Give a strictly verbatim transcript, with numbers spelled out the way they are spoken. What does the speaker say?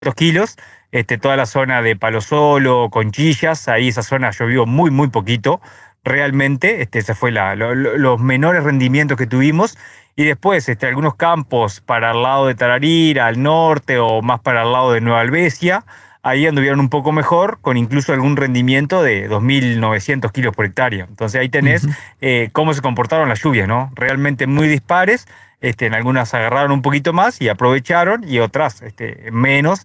kilos, este, toda la zona de Palo Solo, Conchillas, ahí esa zona llovió muy, muy poquito, realmente, este, ese fue la, lo- lo- los menores rendimientos que tuvimos, y después este, algunos campos para el lado de Tararira, al norte, o más para el lado de Nueva Albesia, ahí anduvieron un poco mejor, con incluso algún rendimiento de dos mil novecientos kilos por hectárea. Entonces ahí tenés Ujú. eh, cómo se comportaron las lluvias, ¿no? Realmente muy dispares, este, en algunas agarraron un poquito más y aprovecharon, y otras este, menos,